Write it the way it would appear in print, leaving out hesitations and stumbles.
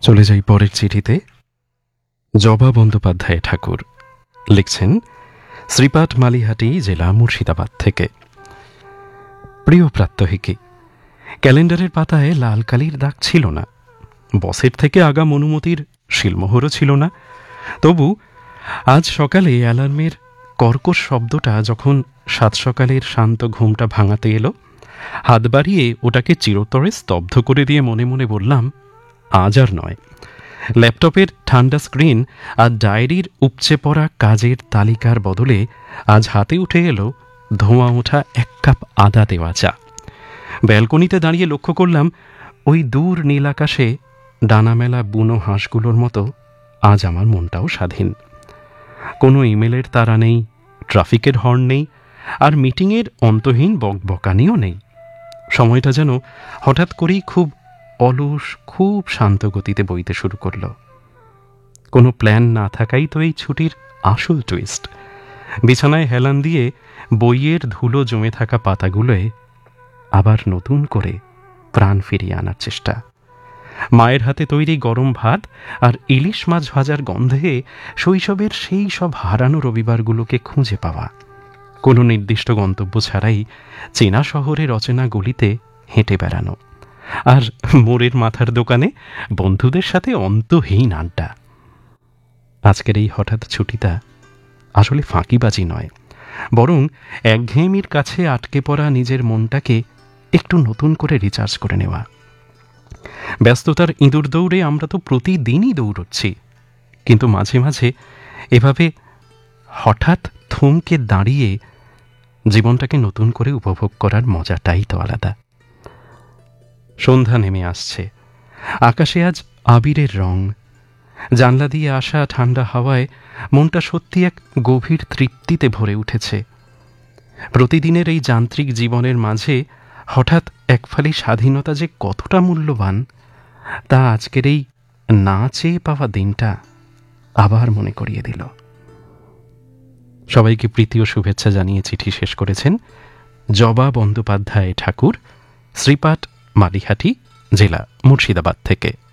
চলে যাই পরের চিঠিতে। জবা বন্দ্যোপাধ্যায় ঠাকুর লিখছেন শ্রীপাঠ মালিহাটি, জেলা মুর্শিদাবাদ থেকে। প্রিয় প্রাত্যহিকী, ক্যালেন্ডারের পাতায় লাল কালির দাগ ছিল না, বসের থেকে আগাম অনুমতির শিলমোহরও ছিল না। তবু আজ সকালে অ্যালার্মের কর্কশ শব্দটা যখন সাত সকালের শান্ত ঘুমটা ভাঙাতে এলো, হাত বাড়িয়ে ওটাকে চিরতরে স্তব্ধ করে দিয়ে মনে মনে বললাম, আজ আর নয়। ল্যাপটপের ঠান্ডা স্ক্রিন আর ডায়েরির উপচে পড়া কাজের তালিকার বদলে আজ হাতে উঠে এলো ধোঁয়া ওঠা এক কাপ আদা দেওয়া চা। ব্যালকনিতে দাঁড়িয়ে লক্ষ্য করলাম ওই দূর নীল আকাশে ডানামেলা বুনো হাঁসগুলোর মতো আজ আমার মনটাও স্বাধীন। কোনো ইমেলের তাড়া নেই, ট্রাফিকের হর্ন নেই, আর মিটিংয়ের অন্তহীন বকবকানিও নেই। সময়টা যেন হঠাৎ করেই খুব অলস, খুব শান্ত গতিতে বইতে শুরু করল। কোনো প্ল্যান না থাকাই তো এই ছুটির আসল টুইস্ট। বিছানায় হেলান দিয়ে বইয়ের ধুলো জমে থাকা পাতাগুলোয় আবার নতুন করে প্রাণ ফিরিয়ে আনার চেষ্টা। মায়ের হাতে তৈরি গরম ভাত আর ইলিশ মাছ ভাজার গন্ধে শৈশবের সেই সব হারানো রবিবারগুলোকে খুঁজে পাওয়া। কোনো নির্দিষ্ট গন্তব্য ছাড়াই চেনা শহরের অচেনা গলিতে হেঁটে বেড়ানো, আর মোড়ের মাথার দোকানে বন্ধুদের সাথে অন্তহীন আড্ডা। আজকের এই হঠাৎ ছুটিটা আসলে ফাঁকিবাজি নয়, বরং একঘেয়েমির কাছে আটকে পড়া নিজের মনটাকে একটু নতুন করে রিচার্জ করে নেওয়া। ব্যস্ততার ইঁদুর দৌড়ে আমরা তো প্রতিদিনই দৌড়চ্ছি, কিন্তু মাঝে মাঝে এভাবে হঠাৎ থমকে দাঁড়িয়ে জীবনটাকে নতুন করে উপভোগ করার মজাটাই তো আলাদা। সন্ধ্যা নেমে আসছে, আকাশে আজ আবিরের রং। জানলা দিয়ে আসা ঠান্ডা হাওয়ায় মনটা সত্যি এক গভীর তৃপ্তিতে ভরে উঠেছে। প্রতিদিনের এই যান্ত্রিক জীবনের মাঝে হঠাৎ একফালি স্বাধীনতা যে কতটা মূল্যবান, তা আজকের এই না চেয়ে পাওয়া দিনটা আবার মনে করিয়ে দিল। সবাইকে প্রীতি ও শুভেচ্ছা জানিয়ে চিঠি শেষ করেছেন জবা বন্দ্যোপাধ্যায় ঠাকুর, শ্রীপাঠ মালিহাটি, জেলা মুর্শিদাবাদ থেকে।